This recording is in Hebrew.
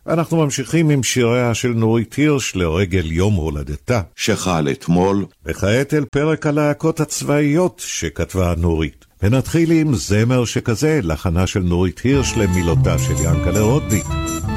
אנחנו ממשיכים עם שיריה של נורית הירש לרגל יום הולדתה, שחל אתמול. וכעת אל פרק הלהקות הצבאיות שכתבה נורית. ונתחיל עם זמר שכזה, לחנה של נורית הירש למילותה של ינקלה רודניק.